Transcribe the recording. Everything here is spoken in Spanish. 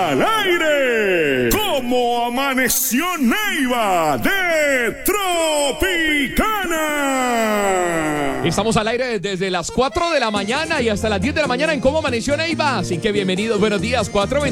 al aire. ¿Cómo amaneció Neiva de Tropicana? Estamos al aire desde las 4 de la mañana y hasta las 10 de la mañana en Cómo Amaneció Neiva. Así que bienvenidos, buenos días, 4:20.